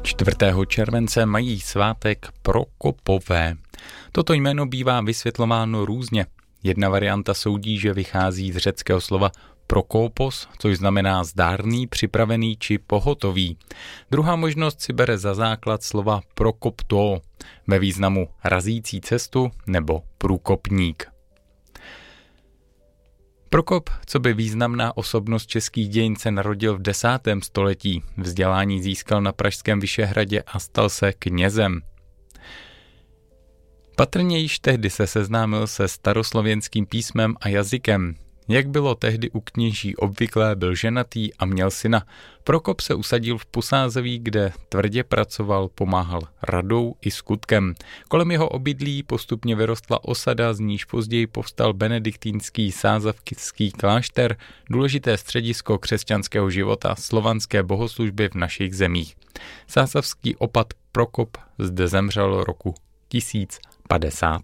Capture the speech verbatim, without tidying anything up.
čtvrtého července mají svátek Prokopové. Toto jméno bývá vysvětlováno různě. Jedna varianta soudí, že vychází z řeckého slova prokopos, což znamená zdárný, připravený či pohotový. Druhá možnost si bere za základ slova prokopto, ve významu razící cestu nebo průkopník. Prokop, co by významná osobnost českých dějin, se narodil v desátém století. Vzdělání získal na pražském Vyšehradě a stal se knězem. Patrně již tehdy se seznámil se staroslověnským písmem a jazykem. Jak bylo tehdy u kněží obvyklé, byl ženatý a měl syna. Prokop se usadil v Posázeví, kde tvrdě pracoval, pomáhal radou i skutkem. Kolem jeho obydlí postupně vyrostla osada, z níž později povstal benediktínský sázavský klášter, důležité středisko křesťanského života, slovanské bohoslužby v našich zemích. Sázavský opat Prokop zde zemřel roku tisíc padesát.